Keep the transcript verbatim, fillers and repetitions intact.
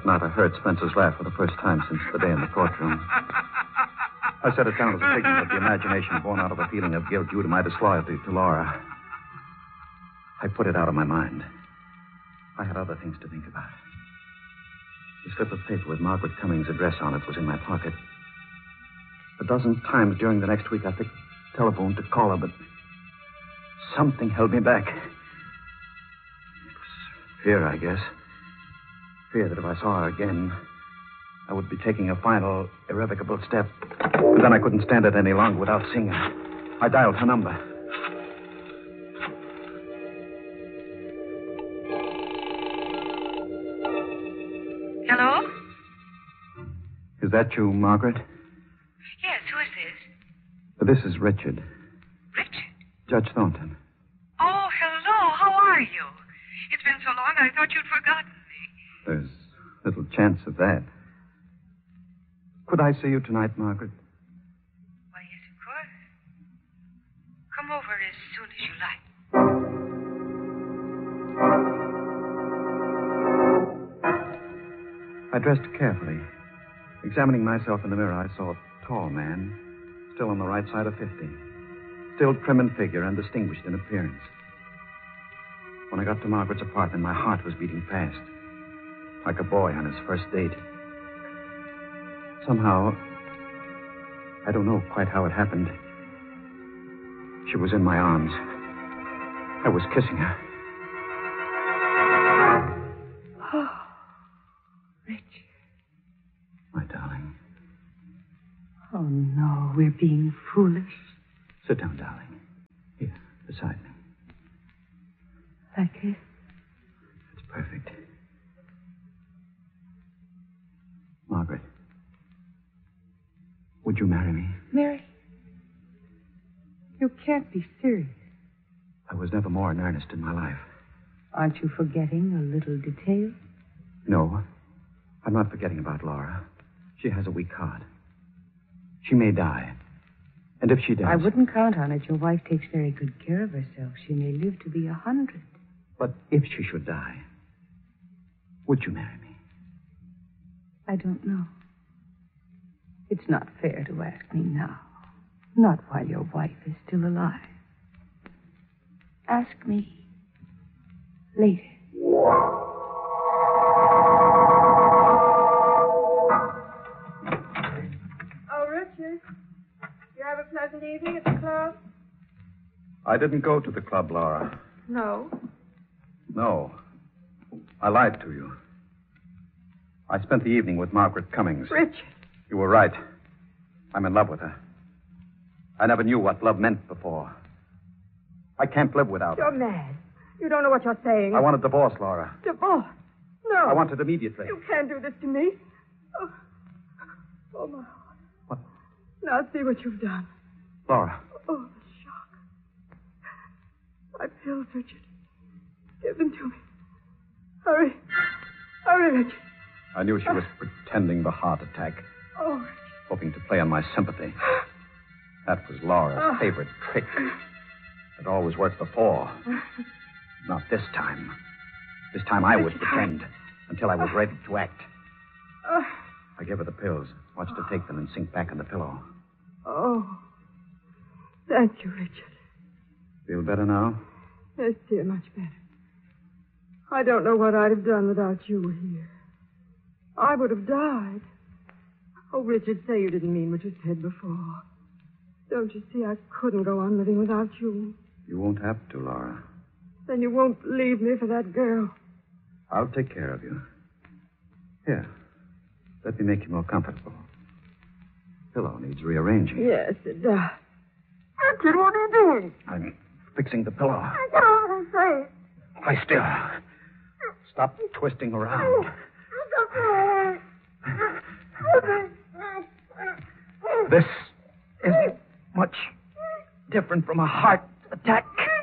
not, I heard Spencer's laugh for the first time since the day in the courtroom. I set it down as a figment of the imagination born out of a feeling of guilt due to my disloyalty to Laura. I put it out of my mind. I had other things to think about. The slip of paper with Margaret Cummings' address on it was in my pocket. A dozen times during the next week I picked the telephone to call her, but something held me back. It was fear, I guess. Fear that if I saw her again, I would be taking a final, irrevocable step. And then I couldn't stand it any longer without seeing her. I dialed her number. Hello? Is that you, Margaret? Yes, who is this? This is Richard. Richard? Judge Thornton. Oh, hello. How are you? It's been so long I thought you'd forgotten me. There's little chance of that. Could I see you tonight, Margaret? Why, yes, of course. Come over as soon as you like. I dressed carefully. Examining myself in the mirror, I saw a tall man, still on the right side of fifty, still trim in figure and distinguished in appearance. When I got to Margaret's apartment, my heart was beating fast, like a boy on his first date. Somehow, I don't know quite how it happened, she was in my arms. I was kissing her. Oh, Richard. My darling. Oh, no, we're being foolish. Sit down, darling. Here, beside me. Like this? It's perfect. Margaret, would you marry me? Mary, you can't be serious. I was never more in earnest in my life. Aren't you forgetting a little detail? No, I'm not forgetting about Laura. She has a weak heart. She may die. And if she does... I wouldn't count on it. Your wife takes very good care of herself. She may live to be a hundred. But if she should die, would you marry me? I don't know. It's not fair to ask me now. Not while your wife is still alive. Ask me later. Oh, Richard. You have a pleasant evening at the club? I didn't go to the club, Laura. No. No. I lied to you. I spent the evening with Margaret Cummings. Richard. You were right. I'm in love with her. I never knew what love meant before. I can't live without You're her. mad. You don't know what you're saying. I want a divorce, Laura. Divorce? No. I want it immediately. You can't do this to me. Oh, oh my heart. What? Now see what you've done. Laura. Oh, the shock. My pills, Richard. Give them to me. Hurry. Hurry, Richard. I knew she was pretending the heart attack, Oh, Richard. hoping to play on my sympathy. That was Laura's Oh. favorite trick. It always worked before. Not this time. This time I would pretend until I was ready to act. Oh. I gave her the pills, watched her take them and sink back on the pillow. Oh. Thank you, Richard. Feel better now? Yes, dear, much better. I don't know what I'd have done without you here. I would have died. Oh, Richard, say you didn't mean what you said before. Don't you see I couldn't go on living without you? You won't have to, Laura. Then you won't leave me for that girl. I'll take care of you. Here, let me make you more comfortable. Pillow needs rearranging. Yes, it does. Richard, what are you doing? I'm fixing the pillow. I don't know what to say. Lie still. Stop twisting around. This isn't much different from a heart attack.